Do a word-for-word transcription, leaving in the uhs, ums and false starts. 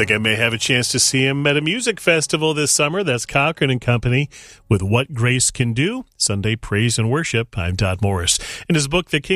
Think I may have a chance to see him at a music festival this summer. That's Cochran and Company with What Grace Can Do. Sunday Praise and Worship. I'm Todd Morris. In his book, The King